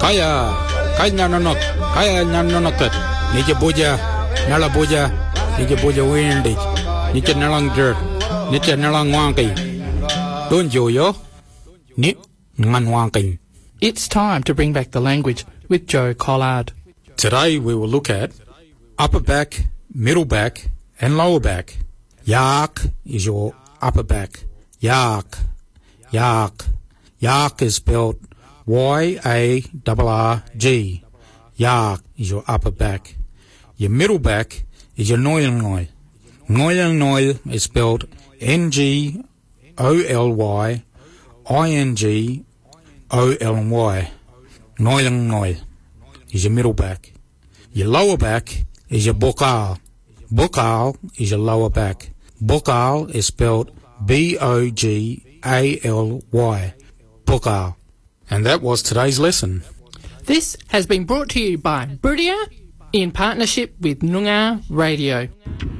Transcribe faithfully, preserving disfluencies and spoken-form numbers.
Kaya, kaya nanonok, kaya nanonokat. Nija buja, nala buja, nija buja windig. Nija nalang dirt, nija nalang wanky. Don't you yo? Ni ngan wanky. It's time to bring back the language with Joe Collard. Today we will look at upper back, middle back, and lower back. Yak is your upper back. Yak, yak. Yak is spelled Y A R R G. Yak is your upper back. Your middle back is your noil noil. Noil noil is spelled N G O L Y I N G O L Y. Noil noil is your middle back. Your lower back is your bokal. Bokal is your lower back. Bokal is spelled B O G A L Y. Bokal. And that was today's lesson. This has been brought to you by Buriya in partnership with Noongar Radio.